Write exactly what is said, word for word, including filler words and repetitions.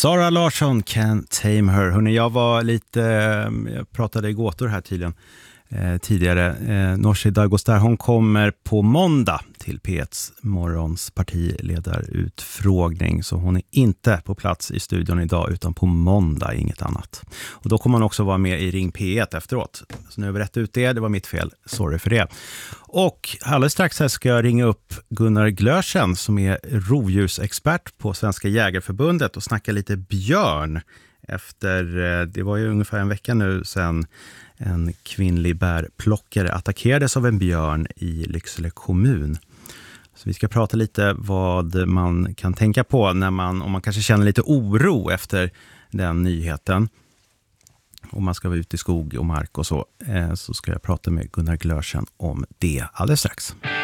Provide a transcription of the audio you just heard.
Sara Larsson, Can't Tame Her. Hörrni, jag var lite, jag pratade i gåtor här tydligen eh, tidigare. Eh, Nooshi Dadgostar, hon kommer på måndag till P ett morgons partiledarutfrågning. Så hon är inte på plats i studion idag utan på måndag, inget annat. Och då kommer hon också vara med i Ring P ett efteråt. Så nu har vi rätt ut det, det var mitt fel. Sorry för det. Och alldeles strax här ska jag ringa upp Gunnar Glöschen som är rovdjursexpert på Svenska Jägarförbundet och snacka lite björn. Efter, det var ju ungefär en vecka nu sedan en kvinnlig bärplockare attackerades av en björn i Lycksele kommun. Så vi ska prata lite vad man kan tänka på när man, om man kanske känner lite oro efter den nyheten. Om man ska vara ute i skog och mark och så, så ska jag prata med Gunnar Glöschen om det alldeles strax.